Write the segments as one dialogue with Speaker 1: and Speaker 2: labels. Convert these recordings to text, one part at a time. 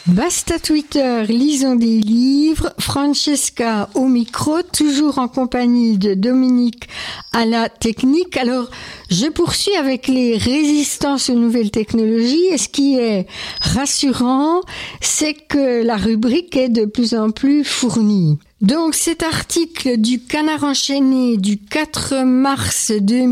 Speaker 1: Basta Twitter, lisons des livres. Francesca au micro, toujours en compagnie de Dominique à la technique. Alors, je poursuis avec les résistances aux nouvelles technologies. Et ce qui est rassurant, c'est que la rubrique est de plus en plus fournie. Donc cet article du Canard enchaîné du 4 mars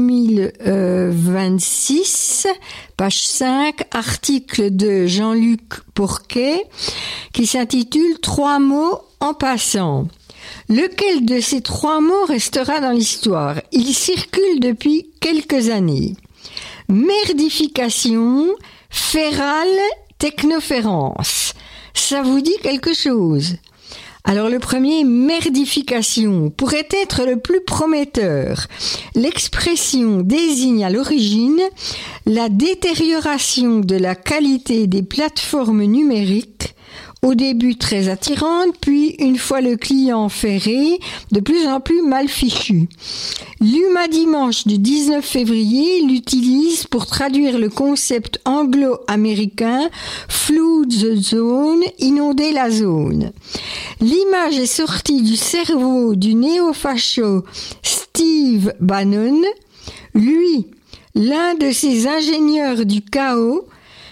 Speaker 1: 2026, page 5, article de Jean-Luc Pourquet, qui s'intitule « 3 mots en passant ». Lequel de ces 3 mots restera dans l'histoire ? Il circule depuis quelques années. Merdification, féral, technoférence. Ça vous dit quelque chose ? Alors le premier, merdification, pourrait être le plus prometteur. L'expression désigne à l'origine la détérioration de la qualité des plateformes numériques, au début très attirante, puis une fois le client ferré, de plus en plus mal fichu. L'Huma Dimanche du 19 février l'utilise pour traduire le concept anglo-américain « flood the zone », inonder la zone. L'image est sortie du cerveau du néo-facho Steve Bannon. Lui, l'un de ces ingénieurs du chaos,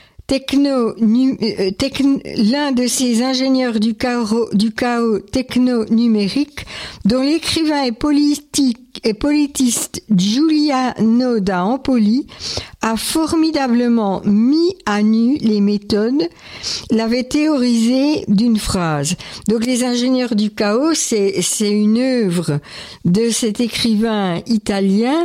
Speaker 1: l'un de ces ingénieurs du chaos techno-numérique, dont l'écrivain et politiste Giuliano da Empoli a formidablement mis à nu les méthodes, l'avait théorisé d'une phrase. Donc les ingénieurs du chaos, c'est une œuvre de cet écrivain italien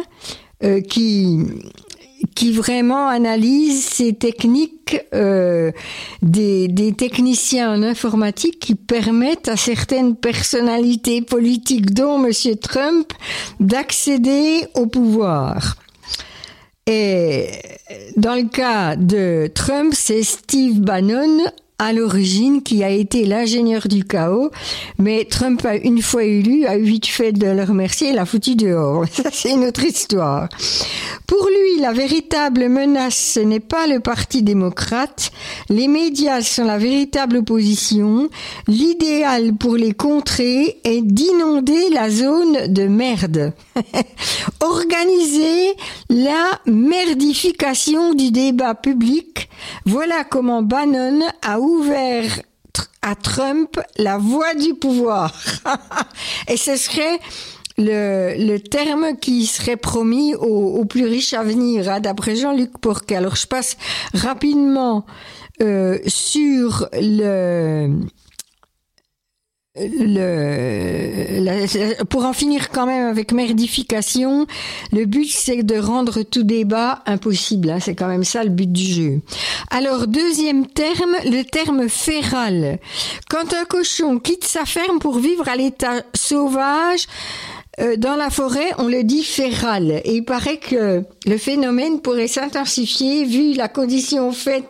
Speaker 1: qui vraiment analyse ces techniques des techniciens en informatique qui permettent à certaines personnalités politiques, dont Monsieur Trump, d'accéder au pouvoir. Et dans le cas de Trump, c'est Steve Bannon à l'origine qui a été l'ingénieur du chaos, mais Trump a une fois élu, a vite fait de le remercier et l'a foutu dehors. Ça, c'est une autre histoire. Pour lui, la véritable menace, ce n'est pas le Parti démocrate. Les médias sont la véritable opposition. L'idéal pour les contrer est d'inonder la zone de merde. Organiser la merdification du débat public. Voilà comment Bannon a ouvert à Trump la voie du pouvoir. Et ce serait le terme qui serait promis aux plus riches à venir, hein, d'après Jean-Luc Pourquet. Alors je passe rapidement sur pour en finir quand même avec merdification, le but c'est de rendre tout débat impossible, hein, c'est quand même ça le but du jeu. Alors deuxième terme, le terme féral. Quand un cochon quitte sa ferme pour vivre à l'état sauvage, dans la forêt, on le dit féral. Et il paraît que le phénomène pourrait s'intensifier vu la condition faite